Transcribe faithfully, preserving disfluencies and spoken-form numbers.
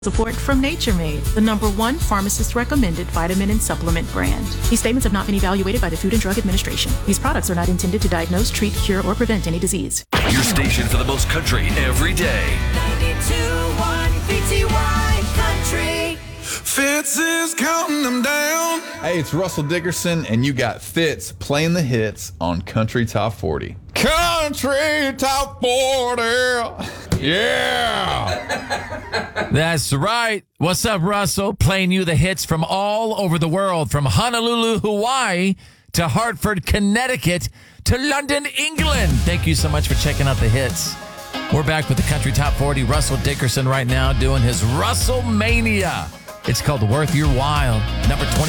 Support from Nature Made, the number one pharmacist-recommended vitamin and supplement brand. These statements have not been evaluated by the Food and Drug Administration. These products are not intended to diagnose, treat, cure, or prevent any disease. Your station for the most country every day. ninety-two point one V T Y Country. Fitz is counting them down. Hey, it's Russell Dickerson, and you got Fitz playing the hits on Country Top forty. Country Top forty! Yeah! That's right. What's up, Russell? Playing you the hits from all over the world, from Honolulu, Hawaii, to Hartford, Connecticut, to London, England. Thank you so much for checking out the hits. We're back with the Country Top forty. Russell Dickerson right now doing his Russell Mania. It's called Worth Your While, number twenty.